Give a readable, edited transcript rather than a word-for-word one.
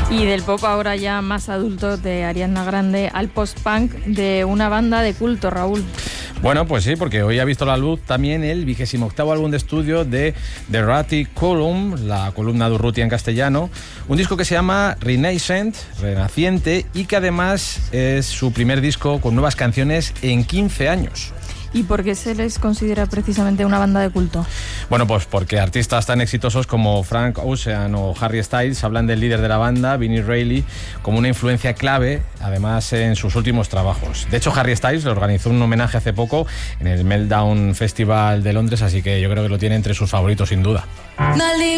Y del pop ahora ya más adulto de Ariana Grande al post-punk de una banda de culto, Raúl. Bueno, pues sí, porque hoy ha visto la luz también el 28º álbum de estudio de The Ratty Column, la columna de Urrutia en castellano, un disco que se llama Renaissance, Renaciente, y que además es su primer disco con nuevas canciones en 15 años. ¿Y por qué se les considera precisamente una banda de culto? Bueno, pues porque artistas tan exitosos como Frank Ocean o Harry Styles hablan del líder de la banda, Vinnie Reilly, como una influencia clave, además en sus últimos trabajos. De hecho, Harry Styles le organizó un homenaje hace poco en el Meltdown Festival de Londres, así que yo creo que lo tiene entre sus favoritos sin duda.